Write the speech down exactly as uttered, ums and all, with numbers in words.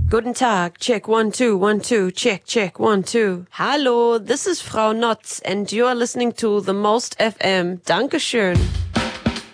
Guten Tag, check one, two, one, two, check, check, one, two. Hallo, this is Frau Notz and you're listening to The Most F M. Dankeschön.